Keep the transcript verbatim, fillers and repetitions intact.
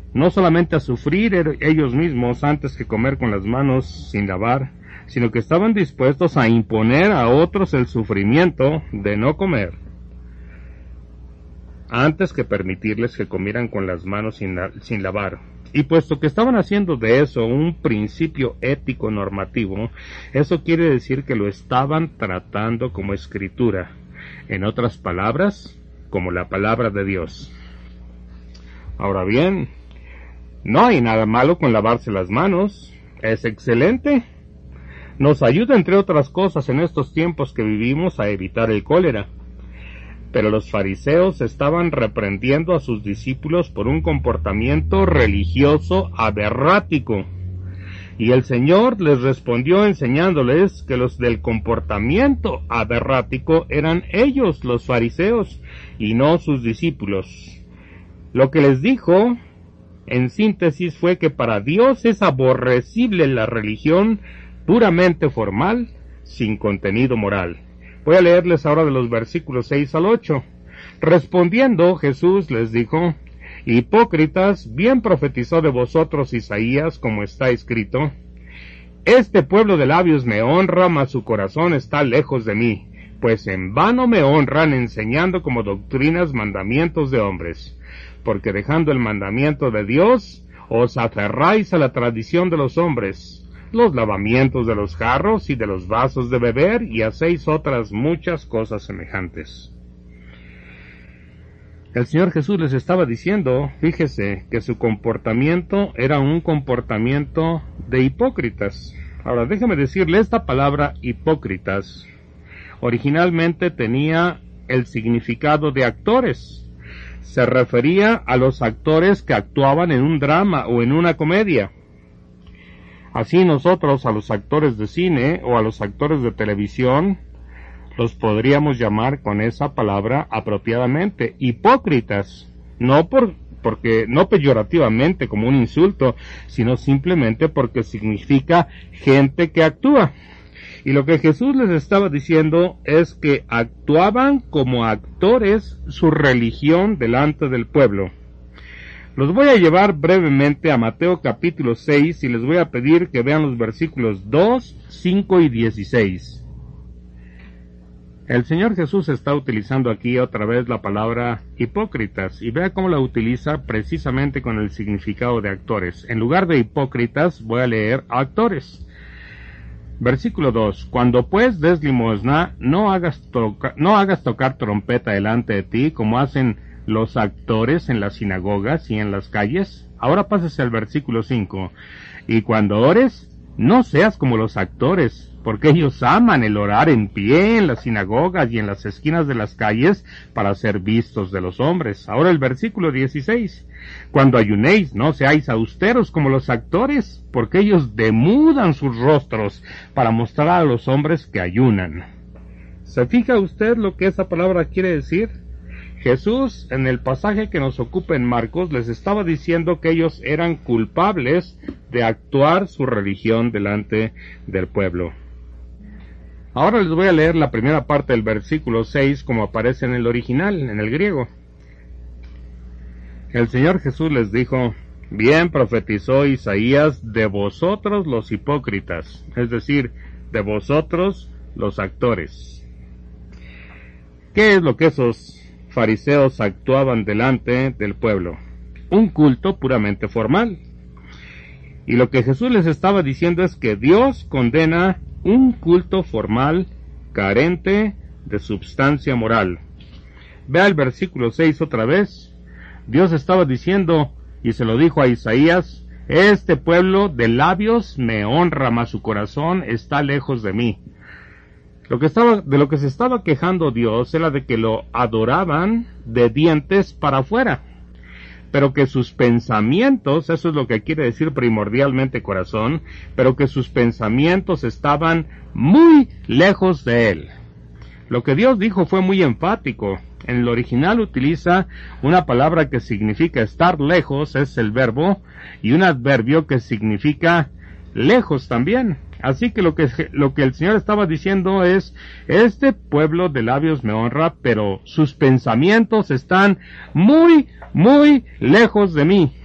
no solamente a sufrir er- ellos mismos antes que comer con las manos sin lavar, sino que estaban dispuestos a imponer a otros el sufrimiento de no comer, antes que permitirles que comieran con las manos sin, la- sin lavar. Y puesto que estaban haciendo de eso un principio ético normativo, eso quiere decir que lo estaban tratando como escritura, en otras palabras, como la palabra de Dios. Ahora bien, no hay nada malo con lavarse las manos, es excelente. Nos ayuda, entre otras cosas, en estos tiempos que vivimos a evitar el cólera. Pero los fariseos estaban reprendiendo a sus discípulos por un comportamiento religioso aberrático. Y el Señor les respondió enseñándoles que los del comportamiento aberrático eran ellos, los fariseos, y no sus discípulos. Lo que les dijo, en síntesis, fue que para Dios es aborrecible la religión puramente formal, sin contenido moral. Voy a leerles ahora de los versículos seis al ocho. Respondiendo, Jesús les dijo: Hipócritas, bien profetizó de vosotros Isaías, como está escrito: Este pueblo de labios me honra, mas su corazón está lejos de mí, pues en vano me honran, enseñando como doctrinas mandamientos de hombres. Porque dejando el mandamiento de Dios, os aferráis a la tradición de los hombres, los lavamientos de los jarros y de los vasos de beber, y hacéis otras muchas cosas semejantes. El Señor Jesús les estaba diciendo, fíjese, que su comportamiento era un comportamiento de hipócritas. Ahora, déjeme decirle, esta palabra hipócritas originalmente tenía el significado de actores. Se refería a los actores que actuaban en un drama o en una comedia. Así nosotros a los actores de cine o a los actores de televisión los podríamos llamar con esa palabra apropiadamente, hipócritas, no por, porque, no peyorativamente como un insulto, sino simplemente porque significa gente que actúa. Y lo que Jesús les estaba diciendo es que actuaban como actores su religión delante del pueblo. Los voy a llevar brevemente a Mateo capítulo seis y les voy a pedir que vean los versículos dos, cinco y dieciséis. El Señor Jesús está utilizando aquí otra vez la palabra hipócritas, y vea cómo la utiliza precisamente con el significado de actores. En lugar de hipócritas voy a leer actores. Versículo dos. Cuando pues des limosna, no hagas, toca, no hagas tocar trompeta delante de ti, como hacen los actores en las sinagogas y en las calles. Ahora pásese al versículo cinco. Y cuando ores, no seas como los actores, porque ellos aman el orar en pie en las sinagogas y en las esquinas de las calles para ser vistos de los hombres. Ahora el versículo dieciséis. Cuando ayunéis, no seáis austeros como los actores, porque ellos demudan sus rostros para mostrar a los hombres que ayunan. ¿Se fija usted lo que esa palabra quiere decir? Jesús, en el pasaje que nos ocupa en Marcos, les estaba diciendo que ellos eran culpables de actuar su religión delante del pueblo. Ahora les voy a leer la primera parte del versículo seis como aparece en el original, en el griego. El Señor Jesús les dijo: Bien profetizó Isaías de vosotros los hipócritas, es decir, de vosotros los actores. ¿Qué es lo que esos fariseos actuaban delante del pueblo? Un culto puramente formal. Y lo que Jesús les estaba diciendo es que Dios condena un culto formal carente de substancia moral. Vea el versículo seis otra vez. Dios estaba diciendo, y se lo dijo a Isaías: Este pueblo de labios me honra, mas su corazón está lejos de mí. Lo que estaba, de lo que se estaba quejando Dios era de que lo adoraban de dientes para afuera, pero que sus pensamientos, eso es lo que quiere decir primordialmente corazón, pero que sus pensamientos estaban muy lejos de Él. Lo que Dios dijo fue muy enfático. En el original utiliza una palabra que significa estar lejos, es el verbo, y un adverbio que significa lejos también. Así que lo que, lo que el Señor estaba diciendo es: este pueblo de labios me honra, pero sus pensamientos están muy, muy lejos de mí.